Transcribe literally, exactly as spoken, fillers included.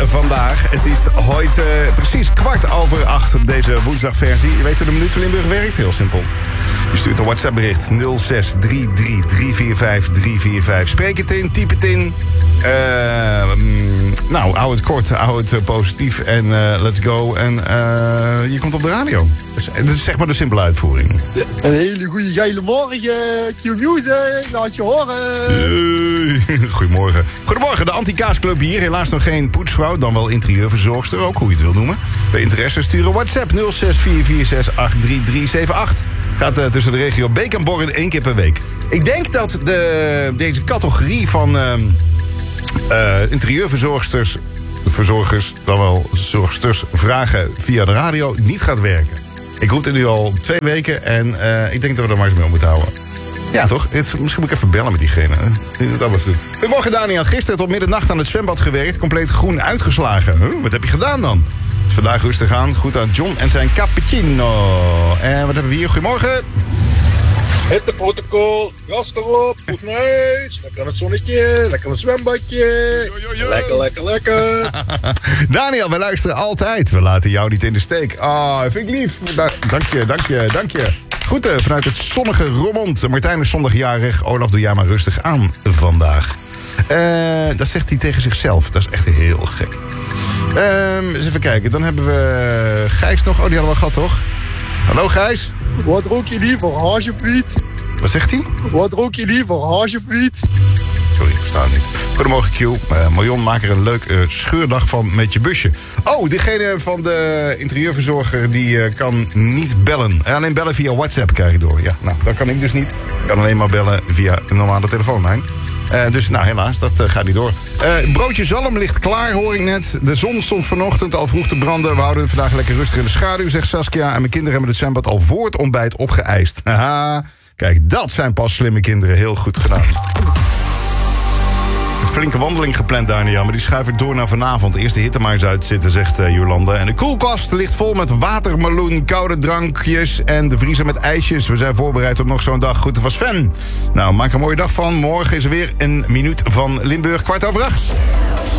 vandaag. Het is ooit uh, precies kwart over acht op deze woensdagversie. Je weet hoe de Minuut van Limburg werkt? Heel simpel. Je stuurt een WhatsApp bericht nul zes drie drie drie vier vijf drie vier vijf. Spreek het in, typ het in. Uh, mm, nou, hou het kort, hou het uh, positief en uh, let's go. En uh, je komt op de radio. Dus, dat is zeg maar de simpele uitvoering. Een hele goede geile morgen. Q-Music, laat je horen. Uh, goedemorgen. Goedemorgen, de Anti-Kaasclub hier. Helaas nog geen poetsvrouw, dan wel interieurverzorgster, ook hoe je het wil noemen. Bij interesse sturen WhatsApp nul zes vier vier zes acht drie drie zeven acht. Gaat uh, tussen de regio Beek en Borren één keer per week. Ik denk dat de, deze categorie van uh, uh, interieurverzorgsters, verzorgers, dan wel zorgsters, vragen via de radio niet gaat werken. Ik roep het nu al twee weken en uh, ik denk dat we er maar eens mee om moeten houden. Ja, toch? Het, misschien moet ik even bellen met diegene. Dat was het. Goedemorgen, Daniel. Gisteren tot middernacht aan het zwembad gewerkt. Compleet groen uitgeslagen. Huh? Wat heb je gedaan dan? Dus vandaag rustig aan. Goed aan John en zijn cappuccino. En wat hebben we hier? Goedemorgen. Het de protocol. Gas erop. Goed naar huis. Lekker aan het zonnetje. Lekker aan het zwembadje. Jo, jo, jo. Lekker, lekker, lekker. Daniel, wij luisteren altijd. We laten jou niet in de steek. Ah, oh, vind ik lief. Da- dank je, dank je, dank je. Groeten vanuit het zonnige Roermond. Martijn is zondagjarig. Olaf, doe jij maar rustig aan vandaag. Uh, dat zegt hij tegen zichzelf. Dat is echt heel gek. Uh, eens even kijken. Dan hebben we Gijs nog. Oh, die hadden we gehad, toch? Hallo, Gijs. Wat rook je liever, haasjefriet? Wat zegt hij? Wat rook je liever, haasjefriet? Sorry, ik versta het niet. Goedemorgen, Q. Uh, Marion, maak er een leuk uh, scheurdag van met je busje. Oh, diegene van de interieurverzorger die uh, kan niet bellen. Uh, alleen bellen via WhatsApp krijg ik door. Ja, nou, dat kan ik dus niet. Ik kan alleen maar bellen via een normale telefoonlijn. Uh, dus nou, helaas, dat uh, gaat niet door. Uh, broodje zalm ligt klaar, hoor ik net. De zon stond vanochtend al vroeg te branden. We houden het vandaag lekker rustig in de schaduw, zegt Saskia. En mijn kinderen hebben het zwembad al voor het ontbijt opgeëist. Haha, kijk, dat zijn pas slimme kinderen. Heel goed gedaan. Een flinke wandeling gepland, Daniel, maar die schuif ik door naar vanavond. Eerst de hitte maar eens uitzitten, zegt uh, Jolanda. En de koelkast ligt vol met watermeloen, koude drankjes en de vriezer met ijsjes. We zijn voorbereid op nog zo'n dag. Groeten van Sven. Nou, maak er een mooie dag van. Morgen is er weer een minuut van Limburg, kwart over acht.